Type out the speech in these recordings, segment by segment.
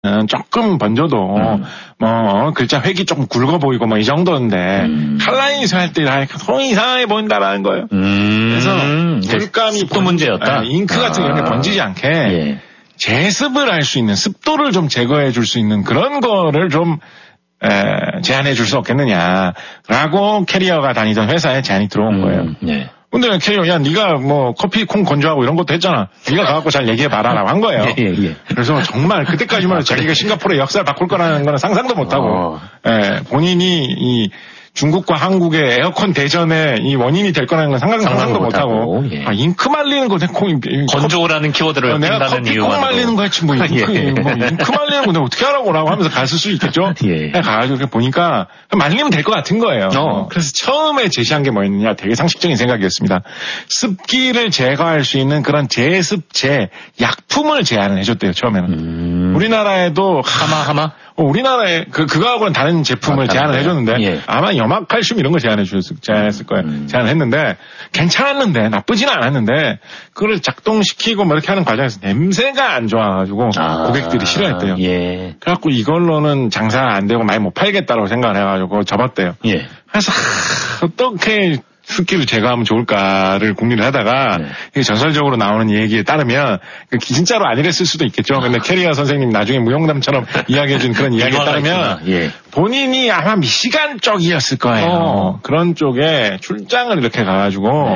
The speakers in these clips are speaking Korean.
조금 번져도 글자 획이 조금 굵어 보이고 뭐 이 정도인데 칼라인에서 할 때 손이 이상하게 보인다라는 거예요. 그래서 물감이 습도 문제였다. 잉크 같은 게 번지지 않게 제습을 할 수 있는 습도를 좀 제거해 줄 수 있는 그런 거를 좀 제안해 줄 수 없겠느냐라고 캐리어가 다니던 회사에 제안이 들어온 거예요. 근데 캐리어, 야, 네가 뭐 커피 콩 건조하고 이런 것도 했잖아. 네가 가갖고 잘 얘기해봐라라고 한 거예요. 그래서 정말 그때까지만 해도 자기가 싱가포르의 역사를 바꿀 거라는 건 상상도 못하고, 본인이 이 중국과 한국의 에어컨 대전의 이 원인이 될 거라는 건 상상도 못하고, 잉크 말리는 거, 건조라는 키워드를 내가 커피 콩 말리는 거 했지, 잉크 말리는 거 내가 어떻게 하라고 하면서 갔을 수 있겠죠? 가가지고 이렇게 보니까 말리면 될 것 같은 거예요. 그래서 처음에 제시한 게 뭐였느냐, 되게 상식적인 생각이었습니다. 습기를 제거할 수 있는 그런 제습제 약품을 제안을 해줬대요, 처음에는. 우리나라에도 하마? 우리나라에 그거하고는 다른 제품을 제안을 해줬는데 아마 염화칼슘 이런 거 제안했을 거예요. 제안을 했는데 괜찮았는데 나쁘지는 않았는데 그걸 작동시키고 뭐 이렇게 하는 과정에서 냄새가 안 좋아가지고 고객들이 싫어했대요. 그래갖고 이걸로는 장사가 안 되고 많이 못 팔겠다라고 생각을 해가지고 접었대요. 그래서 어떻게 습기를 제거하면 좋을까를 고민을 하다가 전설적으로 나오는 얘기에 따르면 진짜로 아니랬을 수도 있겠죠. 근데 캐리어 선생님 나중에 무용담처럼 이야기해준 그런 이야기에 따르면 본인이 아마 미시간 쪽이었을 거예요. 그런 쪽에 출장을 이렇게 가가지고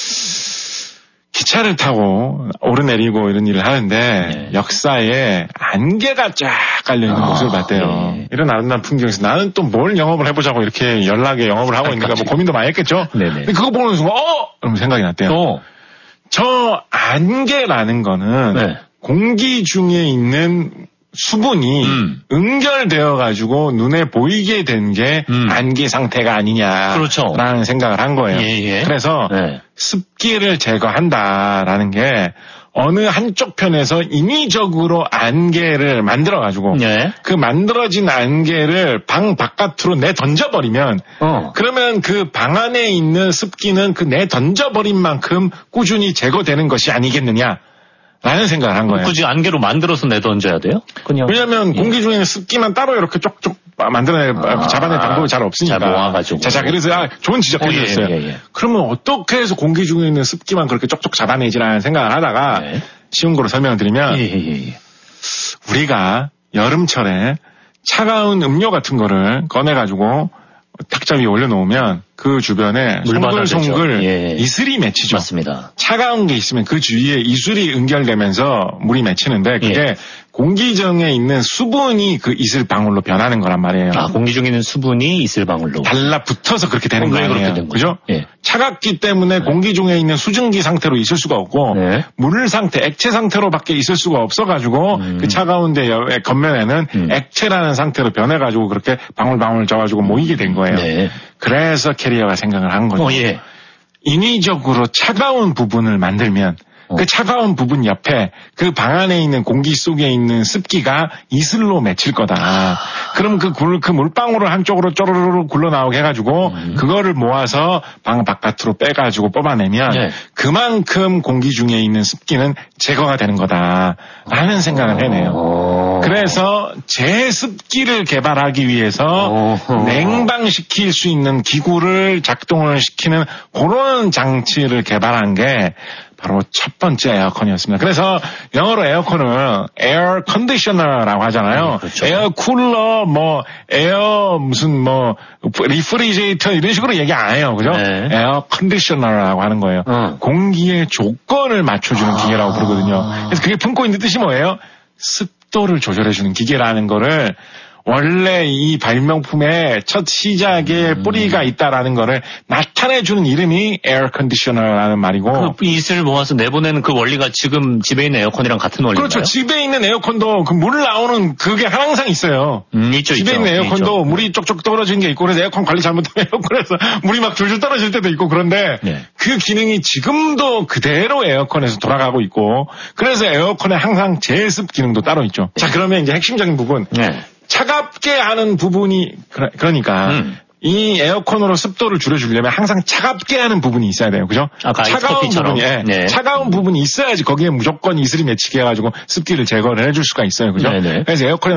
기차를 타고 오르내리고 이런 일을 하는데 역사에 안개가 쫙 깔려있는 모습을 봤대요. 이런 아름다운 풍경에서 나는 또 뭘 영업을 해보자고 이렇게 연락에 영업을 하고 있는가 뭐 고민도 많이 했겠죠. 근데 그거 보는 순간 그럼 생각이 났대요. 저 안개라는 거는 공기 중에 있는 수분이 응결되어가지고 눈에 보이게 된 게 안개 상태가 아니냐라는 생각을 한 거예요. 그래서 습기를 제거한다라는 게 어느 한쪽 편에서 인위적으로 안개를 만들어가지고 그 만들어진 안개를 방 바깥으로 내던져버리면 그러면 그 방 안에 있는 습기는 그 내던져버린 만큼 꾸준히 제거되는 것이 아니겠느냐 라는 생각을 한 거예요. 굳이 안개로 만들어서 내던져야 돼요? 그냥. 왜냐면 공기 중에 습기만 따로 이렇게 쪽쪽 잡아낼 방법이 잘 없으니까. 잘 모아가지고. 자, 그래서 좋은 지적해 주셨어요. 그러면 어떻게 해서 공기 중에 있는 습기만 그렇게 쪽쪽 잡아내지라는 생각을 하다가 쉬운 거로 설명을 드리면 우리가 여름철에 차가운 음료 같은 거를 꺼내가지고 탁자 위에 올려놓으면 그 주변에 송글송글 이슬이 맺히죠. 맞습니다. 차가운 게 있으면 그 주위에 이슬이 응결되면서 물이 맺히는데 그게 공기 중에 있는 수분이 그 이슬 방울로 변하는 거란 말이에요. 공기 중에 있는 수분이 이슬 방울로 달라붙어서 그렇게 되는 거예요. 그죠? 차갑기 때문에 공기 중에 있는 수증기 상태로 있을 수가 없고 물 상태, 액체 상태로밖에 있을 수가 없어가지고 그 차가운 데 겉면에는 액체라는 상태로 변해가지고 그렇게 방울방울 져가지고 모이게 된 거예요. 그래서 캐리어가 생각을 한 거죠. 인위적으로 차가운 부분을 만들면 그 차가운 부분 옆에 그 방 안에 있는 공기 속에 있는 습기가 이슬로 맺힐 거다. 그럼 그 물방울을 한쪽으로 쪼르르 굴러 나오게 해가지고 그거를 모아서 방 바깥으로 빼가지고 뽑아내면 그만큼 공기 중에 있는 습기는 제거가 되는 거다라는 생각을 해내요. 그래서 제습기를 개발하기 위해서 냉방시킬 수 있는 기구를 작동을 시키는 그런 장치를 개발한 게 바로 첫 번째 에어컨이었습니다. 그래서 영어로 에어컨을 에어 컨디셔너라고 하잖아요. 에어 쿨러, 에어 리프리제이터 이런 식으로 얘기 안 해요. 그죠? 에어 컨디셔너라고 하는 거예요. 공기의 조건을 맞춰주는 기계라고 부르거든요. 그래서 그게 품고 있는 뜻이 뭐예요? 습도를 조절해주는 기계라는 거를 원래 이 발명품의 첫 시작에 뿌리가 있다라는 거를 나타내주는 이름이 에어 컨디셔너라는 말이고. 그 이슬을 모아서 내보내는 그 원리가 지금 집에 있는 에어컨이랑 같은 원리인가요? 그렇죠. 집에 있는 에어컨도 그 물 나오는 그게 항상 있어요. 있죠. 집에 있는 에어컨도 물이 쪽쪽 떨어지는 게 있고 그래서 에어컨 관리 잘못하면 에어컨에서 물이 막 줄줄 떨어질 때도 있고 그런데 그 기능이 지금도 그대로 에어컨에서 돌아가고 있고 그래서 에어컨에 항상 제습 기능도 따로 있죠. 자, 그러면 이제 핵심적인 부분. 차갑게 하는 부분이 그러니까 이 에어컨으로 습도를 줄여주려면 항상 차갑게 하는 부분이 있어야 돼요. 그죠? 차가운 부분이, 네. 차가운 부분이 있어야지 거기에 무조건 이슬이 맺히게 해가지고 습기를 제거를 해줄 수가 있어요. 그죠? 네네. 그래서 에어컨에